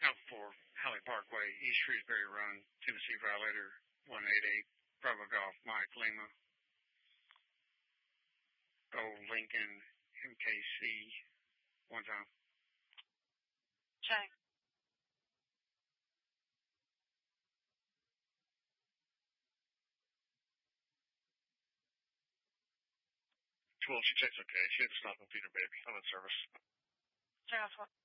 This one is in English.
out for Halley Parkway, East Shrewsbury Run, Tennessee Violator 188, Bravo Golf, Mike Lima, Old Lincoln, MKC, one time. Check. 12, she checks okay. She had to stop on Peter Baby. I'm in service. Check out 12.